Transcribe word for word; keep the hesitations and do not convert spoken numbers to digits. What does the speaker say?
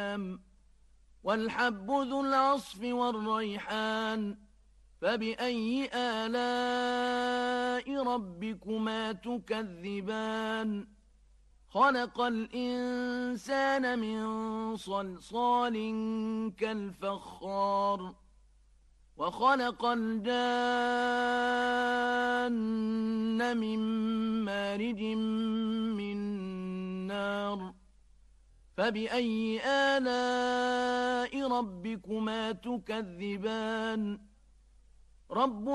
والحب ذو العصف والريحان فبأي آلاء ربكما تكذبان خلق الإنسان من صلصال كالفخار وخلق الجان من مارج من نار فبأي آلاء ربكما تكذبان رب